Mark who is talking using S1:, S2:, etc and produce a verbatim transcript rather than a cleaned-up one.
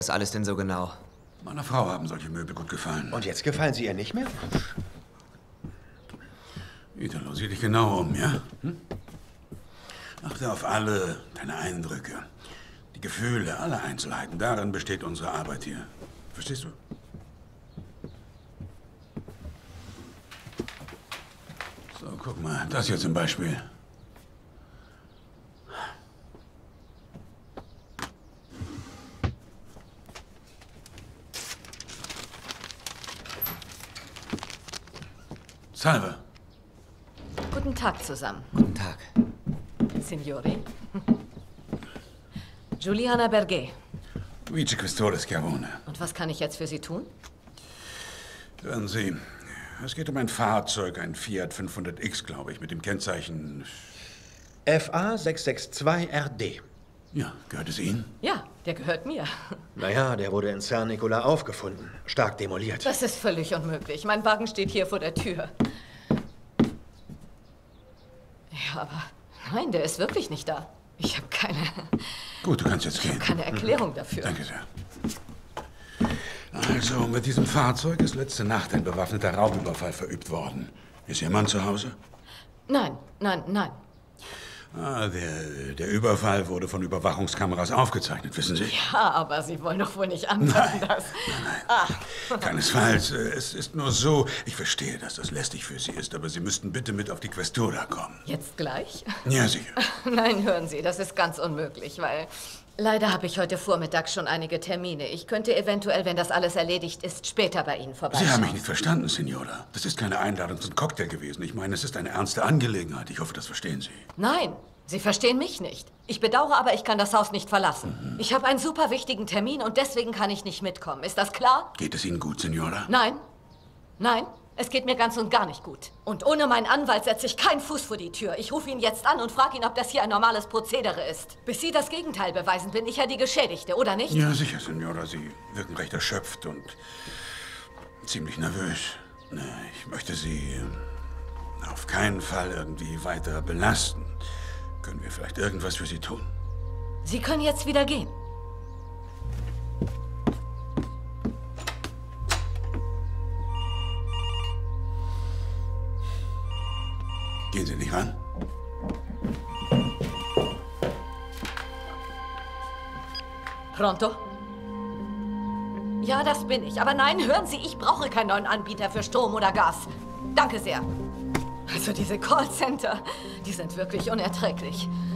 S1: Was alles denn so genau?
S2: Meiner Frau haben solche Möbel gut gefallen.
S3: Und jetzt gefallen sie ihr nicht mehr?
S2: Italo, sieh dich genau um, ja? Hm? Achte auf alle deine Eindrücke, die Gefühle, alle Einzelheiten. Darin besteht unsere Arbeit hier. Verstehst du? So, guck mal, das hier zum Beispiel. Salve.
S4: Guten Tag zusammen.
S1: Guten Tag.
S4: Signori. Giuliana Berger.
S2: Vicequestore Schiavone.
S4: Und was kann ich jetzt für Sie tun?
S2: Hören Sie, es geht um ein Fahrzeug, ein Fiat fünfhundert X, glaube ich, mit dem Kennzeichen...
S3: F A sechs sechs zwei R D.
S2: Ja, gehört es Ihnen?
S4: Ja, der gehört mir.
S3: Naja, der wurde in Saint-Nicolas aufgefunden. Stark demoliert.
S4: Das ist völlig unmöglich. Mein Wagen steht hier vor der Tür. Ja, aber nein, der ist wirklich nicht da. Ich habe keine...
S2: Gut, du kannst jetzt gehen.
S4: keine Erklärung dafür.
S2: Danke sehr. Also, mit diesem Fahrzeug ist letzte Nacht ein bewaffneter Raubüberfall verübt worden. Ist Ihr Mann zu Hause?
S4: Nein, nein, nein.
S2: Ah, der, der Überfall wurde von Überwachungskameras aufgezeichnet, wissen Sie?
S4: Ja, aber Sie wollen doch wohl nicht annehmen,
S2: Nein,
S4: dass...
S2: nein, nein.
S4: Ah.
S2: Keinesfalls. Es ist nur so, ich verstehe, dass das lästig für Sie ist, aber Sie müssten bitte mit auf die Questura kommen.
S4: Jetzt gleich?
S2: Ja, sicher.
S4: Nein, hören Sie, das ist ganz unmöglich, weil... Leider habe ich heute Vormittag schon einige Termine. Ich könnte eventuell, wenn das alles erledigt ist, später bei Ihnen vorbeischauen.
S2: Sie haben mich nicht verstanden, Signora. Das ist keine Einladung zum Cocktail gewesen. Ich meine, es ist eine ernste Angelegenheit. Ich hoffe, das verstehen Sie.
S4: Nein, Sie verstehen mich nicht. Ich bedauere, aber ich kann das Haus nicht verlassen. Mhm. Ich habe einen super wichtigen Termin und deswegen kann ich nicht mitkommen. Ist das klar?
S2: Geht es Ihnen gut, Signora?
S4: Nein. Nein, es geht mir ganz und gar nicht gut. Und ohne meinen Anwalt setze ich keinen Fuß vor die Tür. Ich rufe ihn jetzt an und frage ihn, ob das hier ein normales Prozedere ist. Bis Sie das Gegenteil beweisen, bin ich ja die Geschädigte, oder nicht?
S2: Ja, sicher, Signora. Sie wirken recht erschöpft und ziemlich nervös. Ich möchte Sie auf keinen Fall irgendwie weiter belasten. Können wir vielleicht irgendwas für Sie tun?
S4: Sie können jetzt wieder gehen.
S2: Gehen Sie nicht ran?
S4: Pronto? Ja, das bin ich. Aber nein, hören Sie, ich brauche keinen neuen Anbieter für Strom oder Gas. Danke sehr. Also diese Callcenter, die sind wirklich unerträglich.